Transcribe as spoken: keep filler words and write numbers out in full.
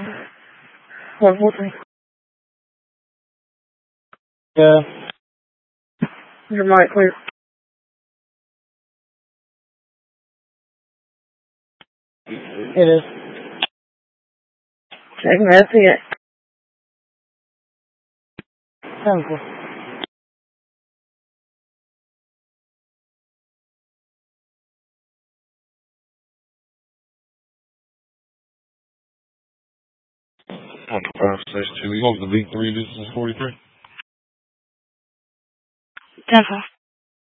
one four three. Yeah. Your mic clear. It is. Checking that yet. Seven four. One five six two. You over the V three. This is forty three. Ten four.